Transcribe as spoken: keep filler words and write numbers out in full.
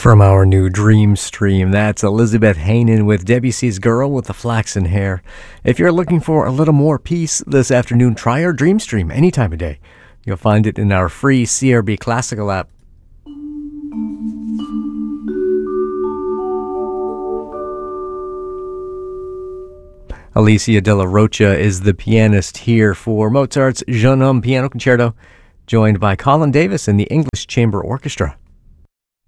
From our new Dream Stream, that's Elizabeth Haynen with Debussy's Girl with the Flaxen Hair. If you're looking for a little more peace this afternoon, try our Dream Stream any time of day. You'll find it in our free C R B Classical app. Alicia de la Rocha is the pianist here for Mozart's Jeune Homme Piano Concerto, joined by Colin Davis and the English Chamber Orchestra.